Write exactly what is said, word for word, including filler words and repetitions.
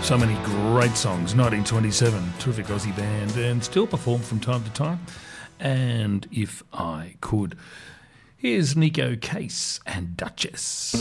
So many great songs. nineteen twenty-seven, terrific Aussie band, and still perform from time to time. And if I could, here's Nico Case and Duchess.